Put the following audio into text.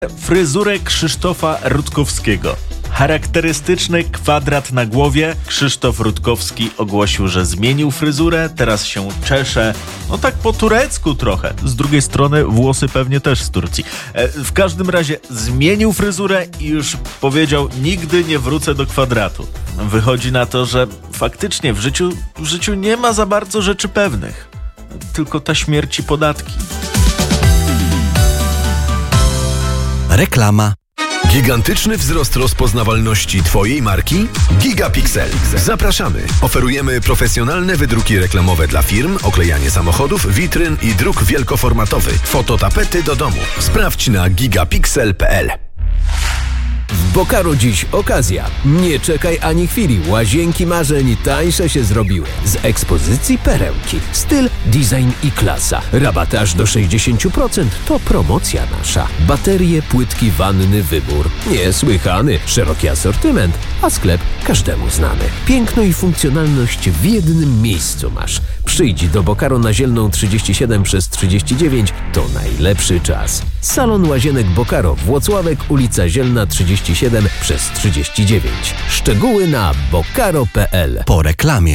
Fryzurę Krzysztofa Rutkowskiego. Charakterystyczny kwadrat na głowie. Krzysztof Rutkowski ogłosił, że zmienił fryzurę, teraz się czesze, no tak po turecku trochę. Z drugiej strony włosy pewnie też z Turcji. W każdym razie zmienił fryzurę i już powiedział: nigdy nie wrócę do kwadratu. Wychodzi na to, że faktycznie w życiu nie ma za bardzo rzeczy pewnych. Tylko ta śmierć i podatki. Reklama. Gigantyczny wzrost rozpoznawalności Twojej marki? Gigapixel. Zapraszamy. Oferujemy profesjonalne wydruki reklamowe dla firm, oklejanie samochodów, witryn i druk wielkoformatowy. Fototapety do domu. Sprawdź na gigapixel.pl. W Bocaro dziś okazja. Nie czekaj ani chwili. Łazienki marzeń tańsze się zrobiły. Z ekspozycji perełki. Styl, design i klasa. Rabaty aż do 60%. To promocja nasza. Baterie, płytki, wanny, wybór. Niesłychany. Szeroki asortyment, a sklep każdemu znany. Piękno i funkcjonalność w jednym miejscu masz. Przyjdź do Bocaro na Zielną 37/39. To najlepszy czas. Salon Łazienek Bocaro, Włocławek, ulica Zielna 37/39. Szczegóły na bocaro.pl. Po reklamie.